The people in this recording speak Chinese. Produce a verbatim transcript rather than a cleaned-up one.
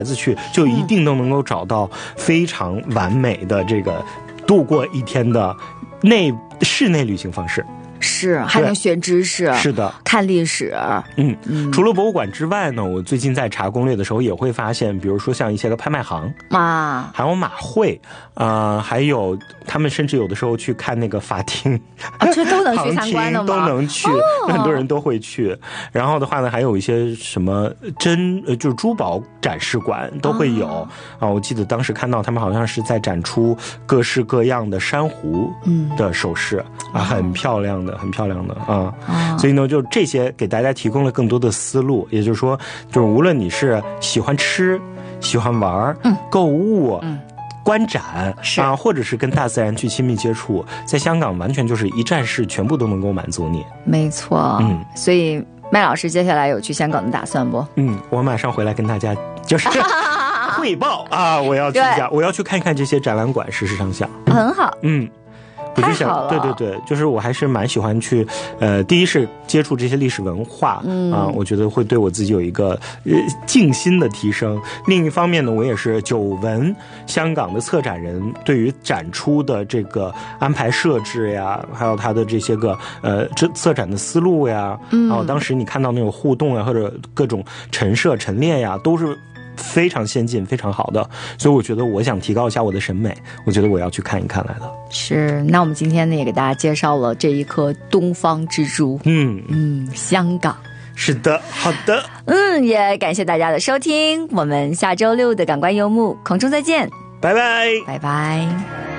子去，就一定都能够找到非常完美的这个度过一天的内室内旅行方式。 是，还能学知识， 是的， 看历史。 嗯，嗯除了博物馆之外呢，我最近在查攻略的时候也会发现，比如说像一些个拍卖行啊， 还有马会啊、呃，还有他们甚至有的时候去看那个法庭， 啊，这都能去参观的吗？ 都能去、哦，很多人都会去。然后的话呢，还有一些什么珍呃，就是珠宝展示馆都会有、哦、啊。我记得当时看到他们好像是在展出各式各样的珊瑚的首饰、嗯、啊，很漂亮的。很漂亮的啊、哦，所以呢，就这些给大家提供了更多的思路。也就是说，就是无论你是喜欢吃、喜欢玩、嗯、购物、嗯、观展啊，或者是跟大自然去亲密接触，在香港完全就是一站式，全部都能够满足你。 没错，嗯，所以麦老师接下来有去香港的打算不？ 嗯，我马上回来跟大家就是汇报啊，我要去一下，我要去看看这些展览馆。事实上想很好， 嗯。我就想，对对对，就是我还是蛮喜欢去，呃，第一是接触这些历史文化，嗯啊、呃，我觉得会对我自己有一个呃静心的提升。另一方面呢，我也是久闻香港的策展人对于展出的这个安排设置呀，还有他的这些个呃这策展的思路呀，嗯，然后当时你看到那种互动呀，或者各种陈设陈列呀，都是非常先进非常好的，所以我觉得我想提高一下我的审美，我觉得我要去看一看来了。 是，那我们今天呢也给大家介绍了这一颗东方之珠，嗯嗯，香港。 是的，好的， 嗯，也感谢大家的收听，我们下周六的感官游牧空中再见， 拜拜， 拜拜。